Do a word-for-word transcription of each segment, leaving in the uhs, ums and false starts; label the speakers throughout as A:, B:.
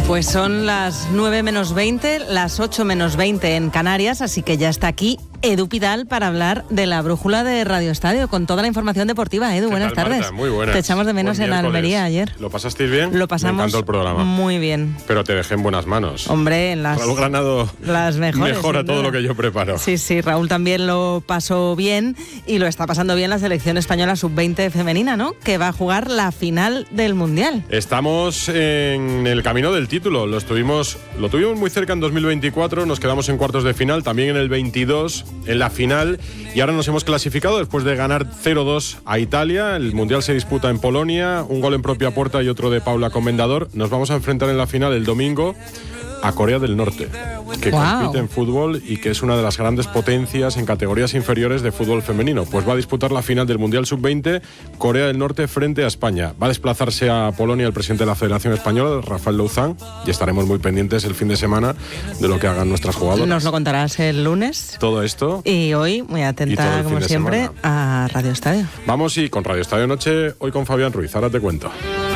A: Pues son las nueve menos veinte, las ocho menos veinte en Canarias, así que ya está aquí Edu Pidal para hablar de la brújula de Radio Estadio con toda la información deportiva. Edu, buenas
B: tal,
A: tardes.
B: Marta? Muy buenas.
A: Te echamos de menos en Almería ayer.
B: ¿Lo pasasteis bien?
A: Lo pasamos.
B: Me encantó el programa.
A: Muy bien.
B: Pero te dejé en buenas manos.
A: Hombre, en las...
B: Raúl Granado
A: las mejores,
B: mejora todo
A: duda.
B: lo que yo preparo.
A: Sí, sí, Raúl también lo pasó bien y lo está pasando bien la selección española sub veinte femenina, ¿no? Que va a jugar la final del Mundial.
B: Estamos en el camino del título. Lo estuvimos, lo tuvimos muy cerca en dos mil veinticuatro, nos quedamos en cuartos de final, también en el veintidós, en la final, y ahora nos hemos clasificado después de ganar cero dos a Italia. El Mundial se disputa en Polonia, un gol en propia puerta y otro de Paula Comendador. Nos vamos a enfrentar en la final el domingo a Corea del Norte, que wow. compite en fútbol y que es una de las grandes potencias en categorías inferiores de fútbol femenino. Pues va a disputar la final del Mundial sub veinte, Corea del Norte frente a España. Va a desplazarse a Polonia el presidente de la Federación Española, Rafael Louzán, y estaremos muy pendientes el fin de semana de lo que hagan nuestras jugadoras.
A: Nos lo contarás el lunes.
B: Todo esto.
A: Y hoy, muy atenta como siempre, semana. a Radio Estadio.
B: Vamos y con Radio Estadio Noche, hoy con Fabián Ruiz. Ahora te cuento.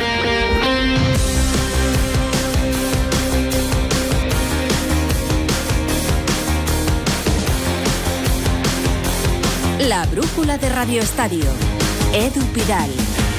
C: La brújula de Radio Estadio. Edu Pidal.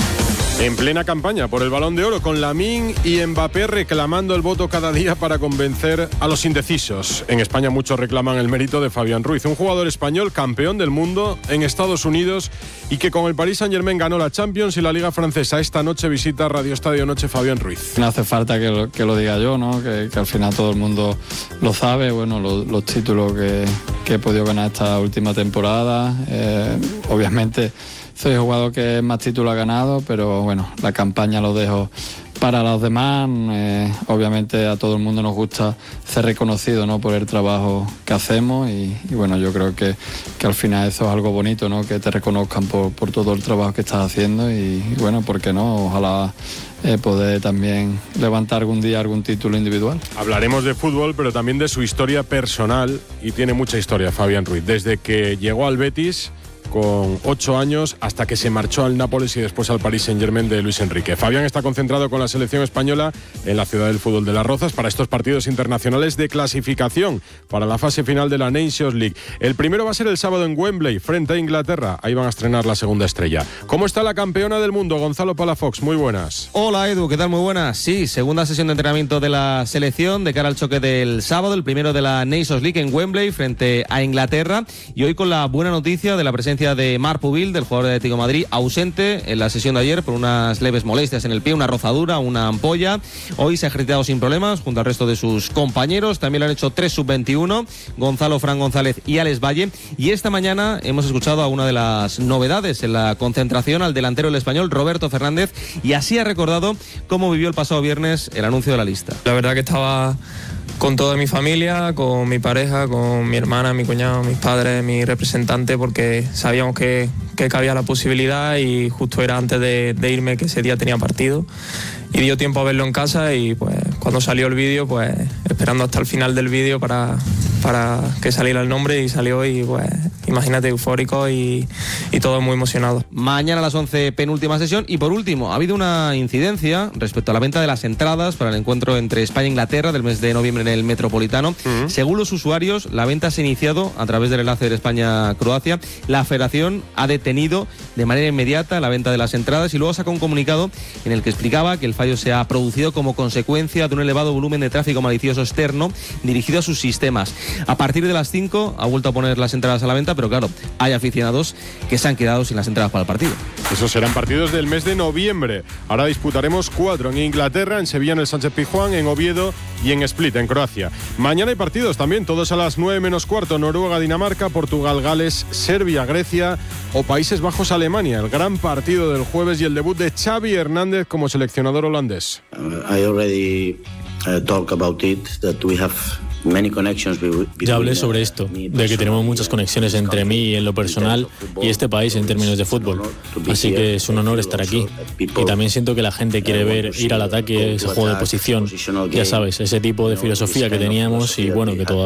B: En plena campaña por el Balón de Oro, con Lamine y Mbappé reclamando el voto cada día para convencer a los indecisos. En España muchos reclaman el mérito de Fabián Ruiz, un jugador español campeón del mundo en Estados Unidos y que con el Paris Saint-Germain ganó la Champions y la Liga Francesa. Esta noche visita Radio Estadio Noche Fabián Ruiz.
D: No hace falta que lo, que lo diga yo, ¿no? Que, que al final todo el mundo lo sabe. Bueno, lo, los títulos que, que he podido ganar esta última temporada, eh, obviamente... Soy el jugador que más títulos ha ganado, pero bueno, la campaña lo dejo para los demás. Eh, obviamente a todo el mundo nos gusta ser reconocido, ¿no? Por el trabajo que hacemos y, y bueno, yo creo que, que al final eso es algo bonito, ¿no? Que te reconozcan por, por todo el trabajo que estás haciendo y, y bueno, ¿por qué no? Ojalá eh, poder también levantar algún día algún título individual.
B: Hablaremos de fútbol, pero también de su historia personal, y tiene mucha historia Fabián Ruiz. Desde que llegó al Betis con ocho años hasta que se marchó al Nápoles y después al Paris Saint-Germain de Luis Enrique. Fabián está concentrado con la selección española en la ciudad del fútbol de Las Rozas para estos partidos internacionales de clasificación para la fase final de la Nations League. El primero va a ser el sábado en Wembley frente a Inglaterra. Ahí van a estrenar la segunda estrella. ¿Cómo está la campeona del mundo? Gonzalo Palafox, muy buenas.
E: Hola Edu, ¿qué tal? Muy buenas. Sí, segunda sesión de entrenamiento de la selección de cara al choque del sábado, el primero de la Nations League en Wembley frente a Inglaterra, y hoy con la buena noticia de la presencia de Marc Pubil, del jugador de Atlético de Madrid, ausente en la sesión de ayer por unas leves molestias en el pie, una rozadura, una ampolla. Hoy se ha ejercitado sin problemas junto al resto de sus compañeros. También lo han hecho tres sub veintiuno, Gonzalo Fran González y Alex Valle. Y esta mañana hemos escuchado a una de las novedades en la concentración, al delantero del español, Roberto Fernández, y así ha recordado cómo vivió el pasado viernes el anuncio de la lista.
F: La verdad que estaba con toda mi familia, con mi pareja, con mi hermana, mi cuñado, mis padres, mi representante, porque sabíamos que, que cabía la posibilidad y justo era antes de, de irme, que ese día tenía partido, y dio tiempo a verlo en casa. Y pues cuando salió el vídeo, pues esperando hasta el final del vídeo para, para que saliera el nombre, y salió, y pues imagínate, eufórico y, y todo muy emocionado.
E: Mañana a las once, penúltima sesión. Y por último, ha habido una incidencia respecto a la venta de las entradas para el encuentro entre España e Inglaterra del mes de noviembre en el Metropolitano. Uh-huh. Según los usuarios, la venta se ha iniciado a través del enlace de España-Croacia. La Federación ha detenido de manera inmediata la venta de las entradas y luego sacó un comunicado en el que explicaba que el fallo se ha producido como consecuencia de un elevado volumen de tráfico malicioso externo dirigido a sus sistemas. A partir de las cinco ha vuelto a poner las entradas a la venta, pero claro, hay aficionados que se han quedado sin las entradas para el partido.
B: Esos serán partidos del mes de noviembre. Ahora disputaremos cuatro: en Inglaterra, en Sevilla, en el Sánchez Pizjuán, en Oviedo y en Split, en Croacia. Mañana hay partidos también, todos a las nueve menos cuarto: Noruega, Dinamarca, Portugal, Gales, Serbia, Grecia o Países Bajos, Alemania. El gran partido del jueves y el debut de Xavi Hernández como seleccionador holandés.
G: Uh, I already uh, talk about it, that we have
H: Ya hablé sobre esto, de que tenemos muchas conexiones entre mí y en lo personal y este país en términos de fútbol. Así que es un honor estar aquí. Y también siento que la gente quiere ver ir al ataque, ese juego de posición. Ya sabes, ese tipo de filosofía que teníamos y bueno, que todavía